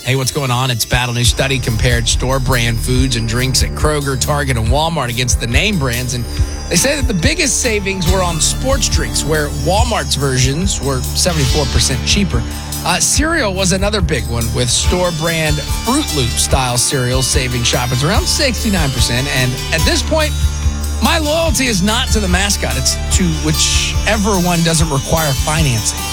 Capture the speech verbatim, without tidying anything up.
Hey, what's going on? It's Battle News. Study compared store brand foods and drinks at Kroger, Target, and Walmart against the name brands. And they say that the biggest savings were on sports drinks, where Walmart's versions were seventy-four percent cheaper. Uh, cereal was another big one, with store brand Fruit Loop style cereals saving shoppers around sixty-nine percent. And at this point, my loyalty is not to the mascot. It's to whichever one doesn't require financing.